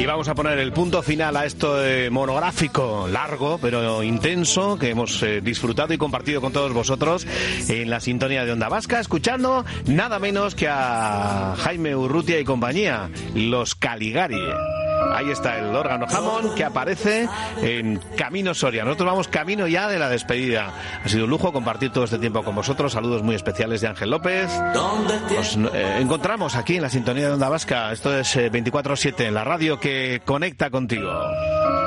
vamos a poner el punto final a esto monográfico, largo pero intenso, que hemos disfrutado y compartido con todos vosotros en la sintonía de Onda Vasca, escuchando nada menos que a Jaime Urrutia y compañía, los Caligari. Ahí está el órgano Hammond que aparece en Camino Soria. Nosotros vamos camino ya de la despedida. Ha sido un lujo compartir todo este tiempo con vosotros. Saludos muy especiales de Ángel López. Nos encontramos aquí en la sintonía de Onda Vasca. Esto es 24/7, la radio que conecta contigo.